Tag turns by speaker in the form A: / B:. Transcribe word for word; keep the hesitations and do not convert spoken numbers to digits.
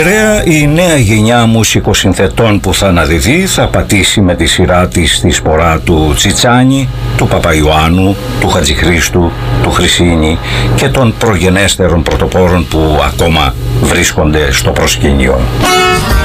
A: Πειραιά η νέα γενιά μουσικοσυνθετών που θα αναδυθεί θα πατήσει με τη σειρά της στη σπορά του Τσιτσάνη, του Παπαϊωάννου, του Χατζηχρήστου, του Χρυσίνη και των προγενέστερων πρωτοπόρων που ακόμα βρίσκονται στο προσκήνιο.